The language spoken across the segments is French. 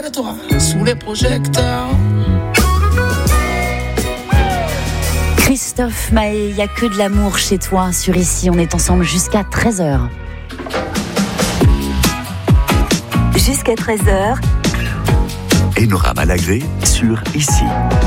Toi, sous les projecteurs. Christophe Maé, il n'y a que de l'amour chez toi sur Ici. On est ensemble jusqu'à 13h. Jusqu'à 13h. Enora Malagré sur Ici.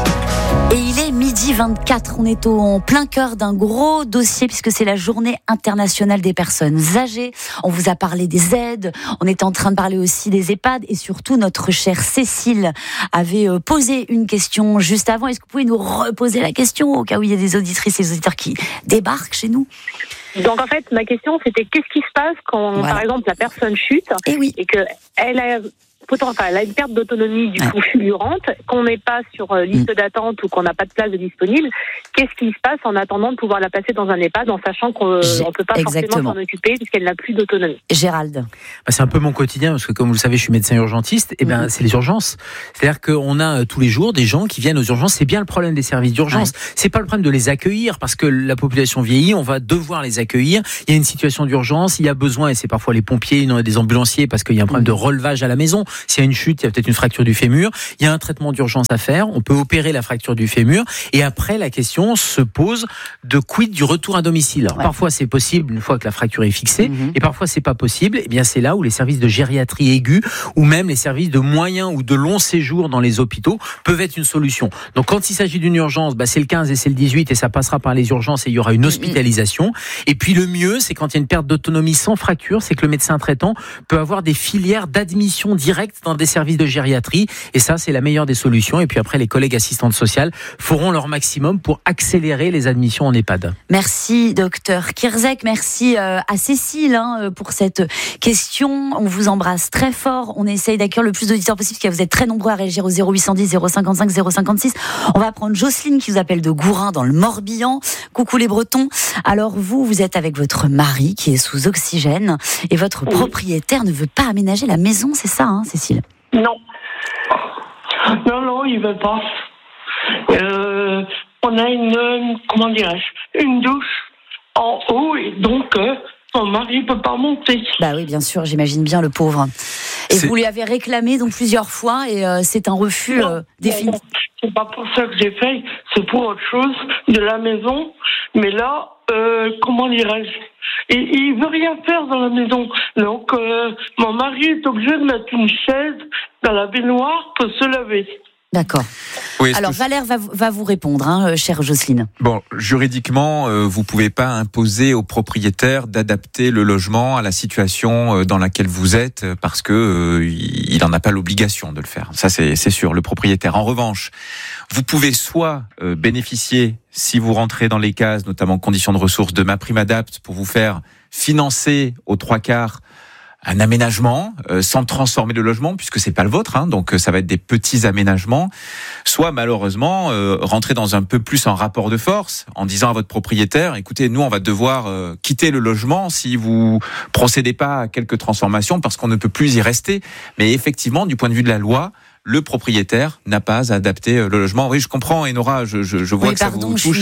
Et il est 12h24, on est en plein cœur d'un gros dossier puisque c'est la journée internationale des personnes âgées. On vous a parlé des aides, on était en train de parler aussi des EHPAD et surtout notre chère Cécile avait posé une question juste avant. Est-ce que vous pouvez nous reposer la question au cas où il y a des auditrices et des auditeurs qui débarquent chez nous ? Donc en fait, ma question c'était qu'est-ce qui se passe quand par exemple la personne chute et qu'elle a... elle a une perte d'autonomie du coup fulgurante, qu'on n'est pas sur liste d'attente ou qu'on n'a pas de place de disponible. Qu'est-ce qui se passe en attendant de pouvoir la placer dans un EHPAD en sachant qu'on ne peut pas forcément s'en occuper puisqu'elle n'a plus d'autonomie? Gérald. C'est un peu mon quotidien parce que comme vous le savez, je suis médecin urgentiste. Et c'est les urgences. C'est-à-dire qu'on a tous les jours des gens qui viennent aux urgences. C'est bien le problème des services d'urgence. C'est pas le problème de les accueillir parce que la population vieillit. On va devoir les accueillir. Il y a une situation d'urgence. Il y a besoin et c'est parfois les pompiers, des ambulanciers parce qu'il y a un problème de relevage à la maison. S'il y a une chute, il y a peut-être une fracture du fémur. Il y a un traitement d'urgence à faire. On peut opérer la fracture du fémur. Et après, la question se pose de quid du retour à domicile. Alors, parfois, c'est possible une fois que la fracture est fixée. Et parfois, c'est pas possible. Et bien, c'est là où les services de gériatrie aiguë ou même les services de moyen ou de long séjour dans les hôpitaux peuvent être une solution. Donc, quand il s'agit d'une urgence, c'est le 15 et c'est le 18 et ça passera par les urgences et il y aura une hospitalisation. Et puis, le mieux, c'est quand il y a une perte d'autonomie sans fracture, c'est que le médecin traitant peut avoir des filières d'admission directe dans des services de gériatrie et ça c'est la meilleure des solutions et puis après les collègues assistantes sociales feront leur maximum pour accélérer les admissions en EHPAD. Merci docteur Kirzek, merci à Cécile pour cette question, on vous embrasse très fort, on essaye d'accueillir le plus d'auditeurs possible parce que vous êtes très nombreux à réagir au 0810 055 056. On va prendre Jocelyne qui vous appelle de Gourin dans le Morbihan. Coucou les Bretons. Alors vous êtes avec votre mari qui est sous oxygène et votre propriétaire ne veut pas aménager la maison, c'est ça Cécile? Non, il veut pas. On a une douche en haut et donc mon mari peut pas monter. Bah oui, bien sûr, j'imagine bien le pauvre. Et vous lui avez réclamé donc plusieurs fois et c'est un refus définitif. C'est pas pour ça que j'ai fait, c'est pour autre chose de la maison. Mais là, et il veut rien faire dans la maison. Donc, mon mari est obligé de mettre une chaise dans la baignoire pour se laver. D'accord. Oui, alors Valère va vous répondre, chère Jocelyne. Bon, juridiquement, vous pouvez pas imposer au propriétaire d'adapter le logement à la situation dans laquelle vous êtes parce que il en a pas l'obligation de le faire. Ça c'est sûr, le propriétaire. En revanche, vous pouvez soit bénéficier, si vous rentrez dans les cases, notamment conditions de ressources, de MaPrimeAdapt pour vous faire financer aux 3/4 un aménagement sans transformer le logement puisque c'est pas le vôtre, donc ça va être des petits aménagements. Soit malheureusement rentrer dans un peu plus en rapport de force en disant à votre propriétaire écoutez, nous on va devoir quitter le logement si vous procédez pas à quelques transformations parce qu'on ne peut plus y rester. Mais effectivement, du point de vue de la loi, le propriétaire n'a pas à adapter le logement. Oui, je comprends, Enora, je vois que ça vous touche.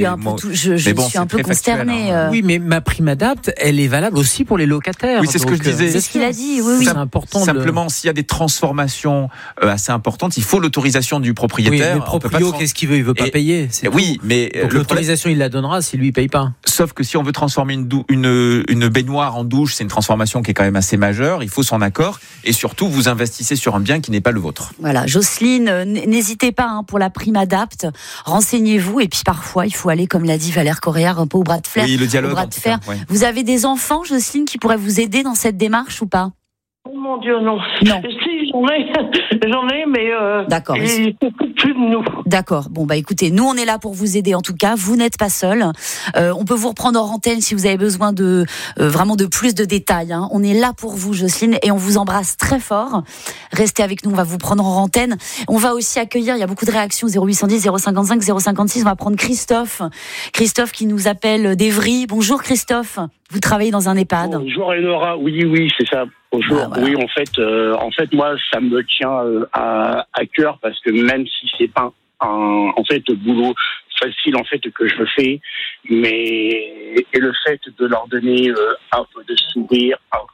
Je suis un peu consternée. Oui, mais MaPrimeAdapt, elle est valable aussi pour les locataires. Oui, c'est ce que je disais. C'est ce qu'il a dit, oui. C'est important. Simplement, s'il y a des transformations assez importantes, il faut l'autorisation du propriétaire. Oui, le proprio, qu'est-ce qu'il veut? Il veut pas payer. Oui, mais donc l'autorisation, il la donnera si lui, il paye pas. Sauf que si on veut transformer une baignoire en douche, c'est une transformation qui est quand même assez majeure. Il faut son accord. Et surtout, vous investissez sur un bien qui n'est pas le vôtre. Voilà, Jocelyne, n'hésitez pas pour la PrimeAdapt, renseignez-vous et puis parfois il faut aller, comme l'a dit Valère Coréard, un peu au bras de fer. Oui, le dialogue. Au bras de fer. Vous avez des enfants, Jocelyne, qui pourraient vous aider dans cette démarche ou pas? Oh mon Dieu, non. Si, j'en ai, mais d'accord. Ils s'occupent plus de nous. D'accord. Bon, écoutez, nous, on est là pour vous aider en tout cas. Vous n'êtes pas seul. On peut vous reprendre en antenne si vous avez besoin de vraiment de plus de détails. On est là pour vous, Jocelyne, et on vous embrasse très fort. Restez avec nous, on va vous prendre en antenne. On va aussi accueillir, il y a beaucoup de réactions, 0810 055 056. On va prendre Christophe. Christophe qui nous appelle d'Evry. Bonjour Christophe. Vous travaillez dans un EHPAD. Bonjour Enora, oui, c'est ça. Bonjour. Voilà. Oui, en fait, moi, ça me tient à cœur parce que même si c'est pas un boulot facile que je fais, mais et le fait de leur donner un peu de sourire,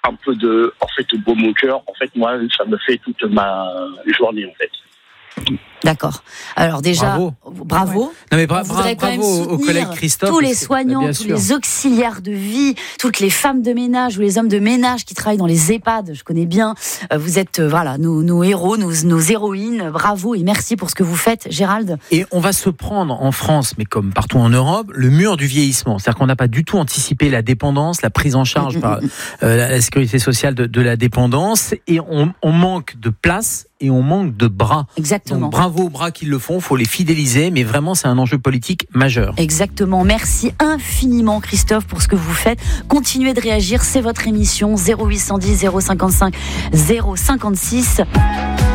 un peu de baume au cœur. En fait, moi, ça me fait toute ma journée, en fait. D'accord. Alors déjà, bravo. Ouais. Non mais bravo aux collègues Christophe. Tous les soignants, tous les auxiliaires de vie, toutes les femmes de ménage ou les hommes de ménage qui travaillent dans les EHPAD, je connais bien. Vous êtes nos héros, nos héroïnes. Bravo et merci pour ce que vous faites, Gérald. Et on va se prendre en France, mais comme partout en Europe, le mur du vieillissement. C'est-à-dire qu'on n'a pas du tout anticipé la dépendance, la prise en charge par la sécurité sociale de la dépendance, et on manque de place. Et on manque de bras. Exactement. Donc, bravo aux bras qui le font, il faut les fidéliser, mais vraiment c'est un enjeu politique majeur. Exactement. Merci infiniment Christophe pour ce que vous faites. Continuez de réagir, c'est votre émission 0810 055 056.